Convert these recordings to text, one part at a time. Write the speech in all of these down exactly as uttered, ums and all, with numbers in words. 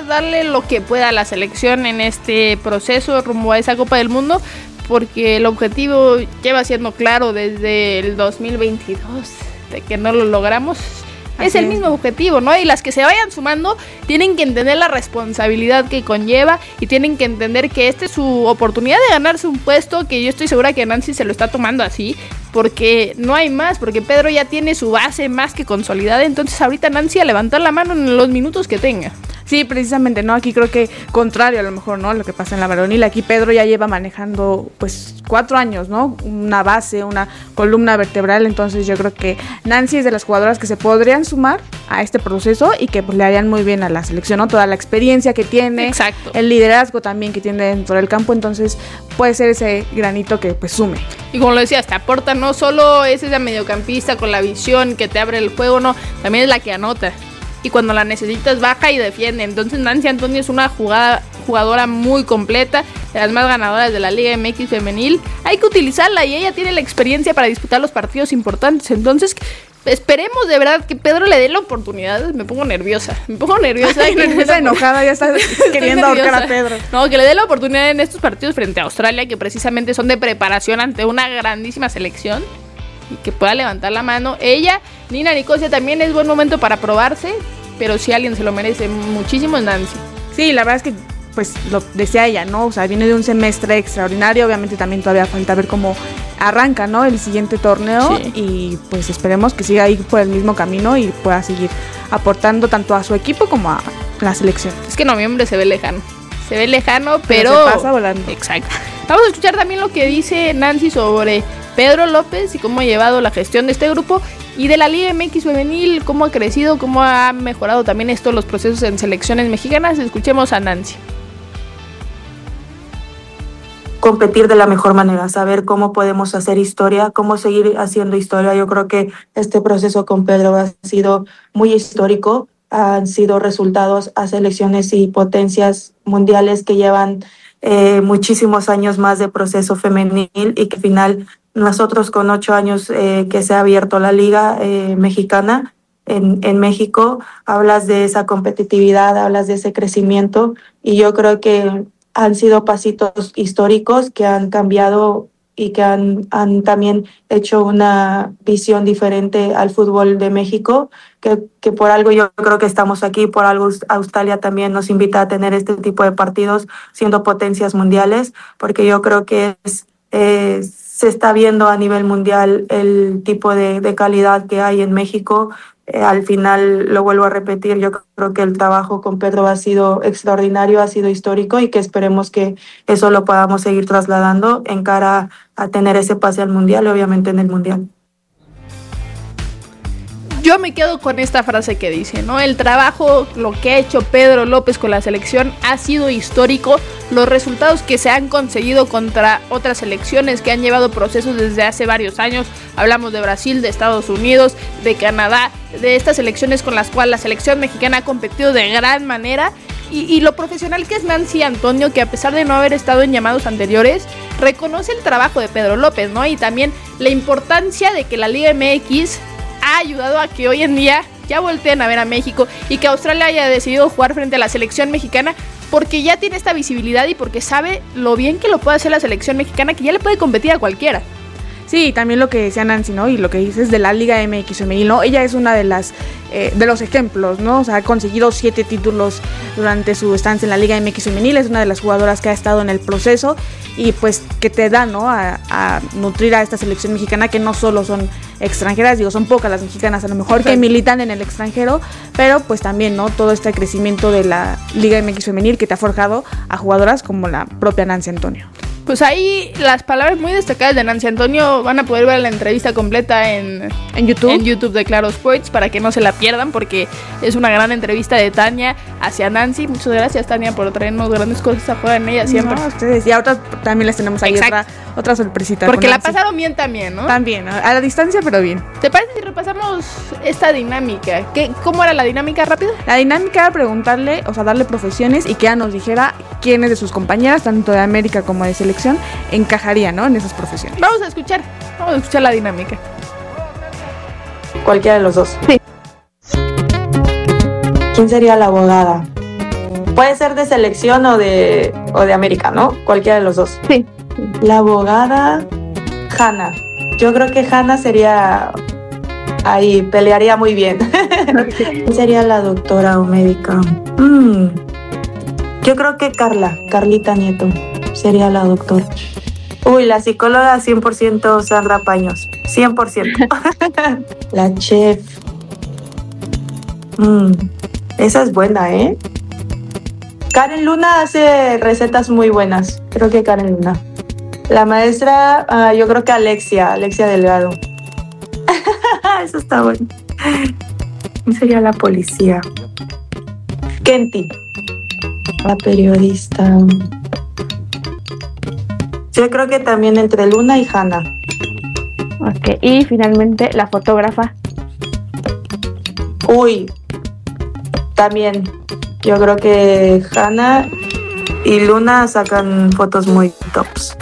verdad darle lo que pueda a la selección en este proceso rumbo a esa Copa del Mundo, porque el objetivo lleva siendo claro desde el dos mil veintidós, de que no lo logramos. Así es el mismo objetivo, ¿no? Y las que se vayan sumando tienen que entender la responsabilidad que conlleva y tienen que entender que esta es su oportunidad de ganarse un puesto, que yo estoy segura que Nancy se lo está tomando así, porque no hay más, porque Pedro ya tiene su base más que consolidada, entonces ahorita Nancy a levantar la mano en los minutos que tenga. Sí, precisamente, ¿no? Aquí creo que contrario a lo mejor, ¿no? Lo que pasa en la varonil, aquí Pedro ya lleva manejando pues cuatro años, ¿no? Una base, una columna vertebral, entonces yo creo que Nancy es de las jugadoras que se podrían sumar a este proceso y que pues le harían muy bien a la selección, ¿no? Toda la experiencia que tiene, exacto, el liderazgo también que tiene dentro del campo, entonces puede ser ese granito que pues sume. Y como lo decías, te aporta, no solo es esa mediocampista con la visión que te abre el juego, no, también es la que anota. Y cuando la necesitas baja y defiende. Entonces Nancy Antonio es una jugada, jugadora muy completa, de las más ganadoras de la Liga M X femenil. Hay que utilizarla y ella tiene la experiencia para disputar los partidos importantes. Entonces esperemos de verdad que Pedro le dé la oportunidad. Me pongo nerviosa, me pongo nerviosa. Ay, nerviosa, enojada, ya está queriendo ahorcar a Pedro. No, que le dé la oportunidad en estos partidos frente a Australia, que precisamente son de preparación ante una grandísima selección. Y que pueda levantar la mano. Ella, Nina Nicosia, también es buen momento para probarse, pero si alguien se lo merece muchísimo es Nancy. Sí, la verdad es que, pues, lo decía ella, ¿no? O sea, viene de un semestre extraordinario, obviamente también todavía falta ver cómo arranca, ¿no? El siguiente torneo, sí. Y pues esperemos que siga ahí por el mismo camino y pueda seguir aportando tanto a su equipo como a la selección. Es que noviembre se ve lejano, se ve lejano, pero... pero se pasa volando. Exacto. Vamos a escuchar también lo que dice Nancy sobre Pedro López y cómo ha llevado la gestión de este grupo y de la Liga M X femenil, cómo ha crecido, cómo ha mejorado también esto, los procesos en selecciones mexicanas. Escuchemos a Nancy. Competir de la mejor manera, saber cómo podemos hacer historia, cómo seguir haciendo historia. Yo creo que este proceso con Pedro ha sido muy histórico, han sido resultados a selecciones y potencias mundiales que llevan eh, muchísimos años más de proceso femenil y que al final nosotros con ocho años eh, que se ha abierto la Liga eh, Mexicana en, en México, hablas de esa competitividad, hablas de ese crecimiento y yo creo que han sido pasitos históricos que han cambiado y que han, han también hecho una visión diferente al fútbol de México, que, que por algo yo creo que estamos aquí, por algo Australia también nos invita a tener este tipo de partidos siendo potencias mundiales, porque yo creo que es, eh, se está viendo a nivel mundial el tipo de, de calidad que hay en México. Eh, al final, lo vuelvo a repetir, yo creo que el trabajo con Pedro ha sido extraordinario, ha sido histórico y que esperemos que eso lo podamos seguir trasladando en cara a tener ese pase al Mundial y obviamente en el Mundial. Yo me quedo con esta frase que dice, ¿no? El trabajo, lo que ha hecho Pedro López con la selección ha sido histórico. Los resultados que se han conseguido contra otras selecciones que han llevado procesos desde hace varios años. Hablamos de Brasil, de Estados Unidos, de Canadá, de estas selecciones con las cuales la selección mexicana ha competido de gran manera. Y, y lo profesional que es Nancy Antonio, que a pesar de no haber estado en llamados anteriores, reconoce el trabajo de Pedro López, ¿no? Y también la importancia de que la Liga M X ha ayudado a que hoy en día ya volteen a ver a México y que Australia haya decidido jugar frente a la selección mexicana porque ya tiene esta visibilidad y porque sabe lo bien que lo puede hacer la selección mexicana, que ya le puede competir a cualquiera. Sí, también lo que decía Nancy, ¿no? Y lo que dices de la Liga M X femenil, ¿no? Ella es una de las eh, de los ejemplos, ¿no? O sea, ha conseguido siete títulos durante su estancia en la Liga M X femenil, es una de las jugadoras que ha estado en el proceso y pues que te da, ¿no? A, a nutrir a esta selección mexicana que no solo son extranjeras, digo, son pocas las mexicanas a lo mejor que militan en el extranjero, pero pues también, ¿no? Todo este crecimiento de la Liga M X femenil que te ha forjado a jugadoras como la propia Nancy Antonio. Pues ahí las palabras muy destacadas de Nancy Antonio. Van a poder ver la entrevista completa en, en YouTube en YouTube de Claro Sports para que no se la pierdan, porque es una gran entrevista de Tania hacia Nancy. Muchas gracias, Tania, por traernos grandes cosas a jugar en ella siempre. No, ustedes. Y a otras también les tenemos ahí otra, otra sorpresita. Porque la pasaron bien también, ¿no? También, a la distancia, pero bien. ¿Te parece si repasamos esta dinámica? ¿Qué, ¿Cómo era la dinámica rápida? La dinámica era preguntarle, o sea, darle profesiones y que ella nos dijera quiénes de sus compañeras, tanto de América como de selección, encajaría, ¿no? En esas profesiones. Vamos a escuchar, vamos a escuchar la dinámica. Cualquiera de los dos. Sí. ¿Quién sería la abogada? Puede ser de selección o de, o de América, ¿no? Cualquiera de los dos. Sí. La abogada Hannah. Yo creo que Hannah sería... Ahí pelearía muy bien. ¿Quién sería la doctora o médica? Mm. Yo creo que Carla, Carlita Nieto, sería la doctora. Uy, la psicóloga cien por ciento Sandra Paños. cien por ciento. La chef. Mm. Esa es buena, ¿eh? Karen Luna hace recetas muy buenas. Creo que Karen Luna. La maestra, uh, yo creo que Alexia, Alexia Delgado. Eso está bueno. ¿Quién sería la policía? Kenty, la periodista. Yo creo que también entre Luna y Hannah. Ok, y finalmente la fotógrafa. Uy, también. Yo creo que Hannah y Luna sacan fotos muy tops.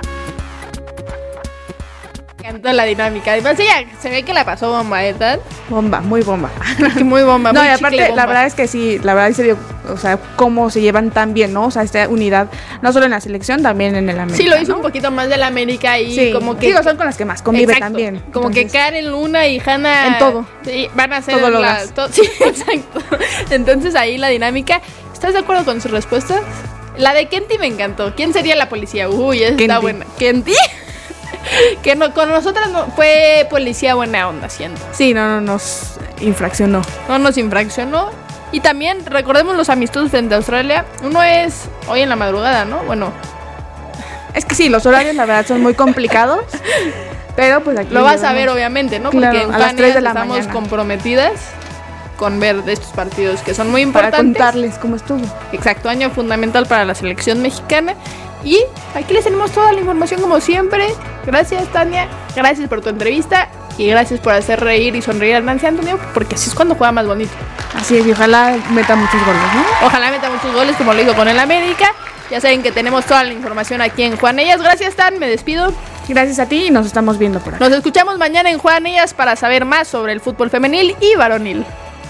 Encantó la dinámica. Además ella se ve que la pasó bomba, ¿eh? ¿Tal? Bomba, muy bomba. Muy bomba, no, muy y aparte, chicle bomba. la verdad es que sí, la verdad se dio, o sea, cómo se llevan tan bien, ¿no? O sea, esta unidad, no solo en la selección, también en el América. Sí, lo hizo, ¿no? Un poquito más de la América y sí, como que... digo, son con las que más convive. Exacto, también. Como entonces, que Karen Luna y Hannah... En todo. Sí, van a ser todo lo la... To- sí, exacto. Entonces ahí la dinámica... ¿Estás de acuerdo con sus respuestas? La de Kenty me encantó. ¿Quién sería la policía? Uy, esa está buena. ¿Kenty? Que no, con nosotras no, fue policía buena onda, siento. Sí, no, no nos infraccionó. No nos infraccionó. Y también recordemos los amistosos frente a Australia. Uno es hoy en la madrugada, ¿no? Bueno. Es que sí, los horarios la verdad son muy complicados. Pero pues aquí... Lo vas a ver obviamente, ¿no? Claro, porque en a las tres de la estamos mañana. comprometidas con ver de estos partidos que son muy importantes. Para contarles cómo estuvo. Exacto, año fundamental para la selección mexicana. Y aquí les tenemos toda la información como siempre. Gracias, Tania. Gracias por tu entrevista. Y gracias por hacer reír y sonreír a Nancy Antonio, porque así es cuando juega más bonito. Así es, y ojalá meta muchos goles, ¿no? Ojalá meta muchos goles como lo hizo con el América. Ya saben que tenemos toda la información aquí en Juanellas. Gracias, Tan, me despido. Gracias a ti y nos estamos viendo por aquí. Nos escuchamos mañana en Juanellas para saber más sobre el fútbol femenil y varonil.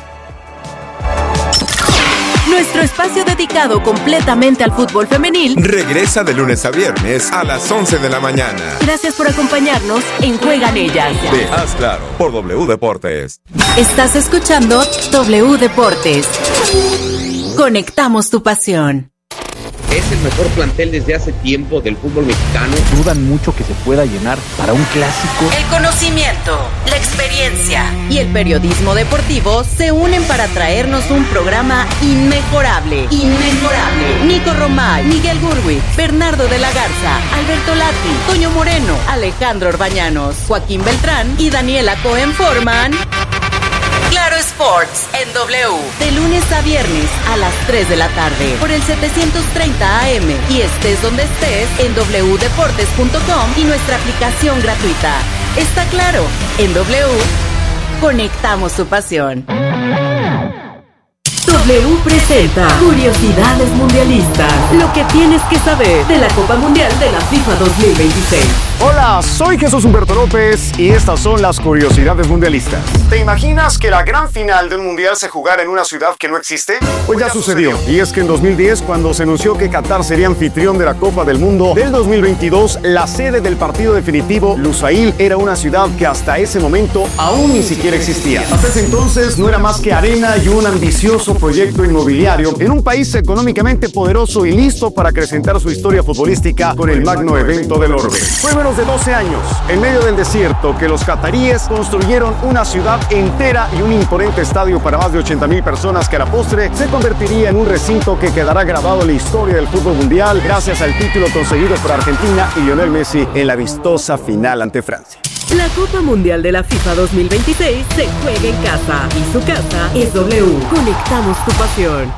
Nuestro espacio dedicado completamente al fútbol femenil regresa de lunes a viernes a las once de la mañana. Gracias por acompañarnos en Juegan Ellas. De Haz Claro por W Deportes. Estás escuchando W Deportes. Conectamos tu pasión. Es el mejor plantel desde hace tiempo del fútbol mexicano. Dudan mucho que se pueda llenar para un clásico. El conocimiento, la experiencia y el periodismo deportivo se unen para traernos un programa inmejorable. Inmejorable. Nico Romay, Miguel Gurwitz, Bernardo de la Garza, Alberto Lati, Toño Moreno, Alejandro Orbañanos, Joaquín Beltrán y Daniela Cohen forman Claro Sports en W, de lunes a viernes a las tres de la tarde por el setecientos treinta A M y estés donde estés en doble u deportes punto com y nuestra aplicación gratuita. Está claro, en W conectamos tu pasión. W presenta Curiosidades Mundialistas. Lo que tienes que saber de la Copa Mundial de la FIFA dos mil veintiséis. Hola, soy Jesús Humberto López y estas son las curiosidades mundialistas. ¿Te imaginas que la gran final de un mundial se jugara en una ciudad que no existe? Pues ya sucedió, y es que en dos mil diez, cuando se anunció que Qatar sería anfitrión de la Copa del Mundo del dos mil veintidós, la sede del partido definitivo, Lusail, era una ciudad que hasta ese momento aún ni siquiera existía. Hasta ese entonces no era más que arena y un ambicioso proyecto inmobiliario en un país económicamente poderoso y listo para acrecentar su historia futbolística con el magno evento del orbe. Fue menos de doce años, en medio del desierto, que los cataríes construyeron una ciudad entera y un imponente estadio para más de ochenta mil personas que a la postre se convertiría en un recinto que quedará grabado en la historia del fútbol mundial gracias al título conseguido por Argentina y Lionel Messi en la vistosa final ante Francia. La Copa Mundial de la FIFA dos mil veintiséis se juega en casa y su casa es W. Conectamos tu pasión.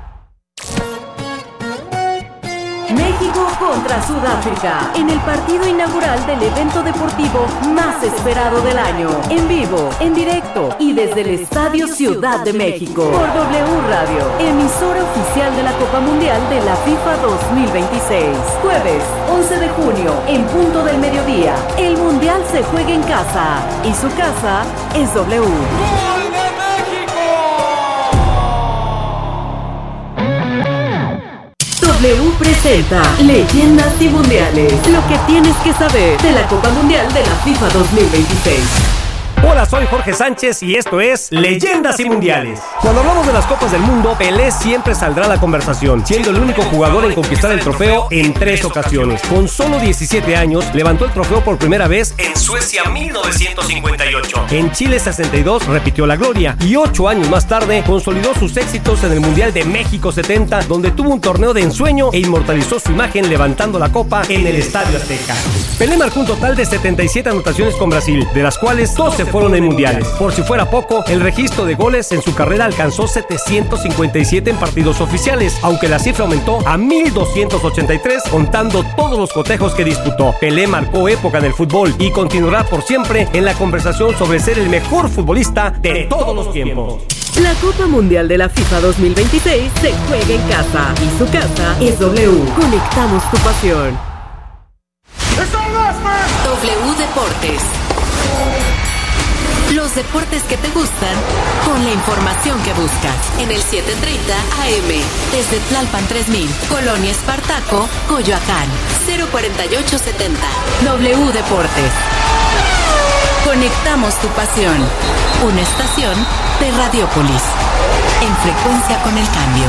México contra Sudáfrica en el partido inaugural del evento deportivo más esperado del año. En vivo, en directo y desde el Estadio Ciudad de México. Por W Radio, emisora oficial de la Copa Mundial de la FIFA dos mil veintiséis. Jueves, once de junio, en punto del mediodía. El Mundial se juega en casa y su casa es W. W presenta Leyendas y Mundiales. Lo que tienes que saber de la Copa Mundial de la FIFA dos mil veintiséis. Hola, soy Jorge Sánchez y esto es Leyendas y Mundiales. Cuando hablamos de las Copas del Mundo, Pelé siempre saldrá a la conversación, siendo el único jugador en conquistar el trofeo en tres ocasiones. Con solo diecisiete años, levantó el trofeo por primera vez en Suecia mil novecientos cincuenta y ocho. En Chile sesenta y dos repitió la gloria y ocho años más tarde consolidó sus éxitos en el Mundial de México setenta, donde tuvo un torneo de ensueño e inmortalizó su imagen levantando la copa en el Estadio Azteca. Pelé marcó un total de setenta y siete anotaciones con Brasil, de las cuales doce fueron en mundiales. Por si fuera poco, el registro de goles en su carrera alcanzó setecientos cincuenta y siete en partidos oficiales, aunque la cifra aumentó a mil doscientos ochenta y tres contando todos los cotejos que disputó. Pelé marcó época en el fútbol y continuará por siempre en la conversación sobre ser el mejor futbolista de todos los tiempos. La Copa Mundial de la FIFA dos mil veintiséis se juega en casa y su casa es W. Conectamos tu pasión. W Deportes. Los deportes que te gustan con la información que buscas. En el setecientos treinta A M. Desde Tlalpan tres mil. Colonia Espartaco, Coyoacán. cero cuarenta y ocho setenta. W Deportes. Conectamos tu pasión. Una estación de Radiópolis. En frecuencia con el cambio.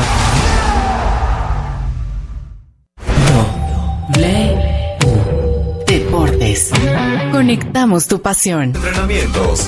W Deportes. Conectamos tu pasión. Entrenamientos,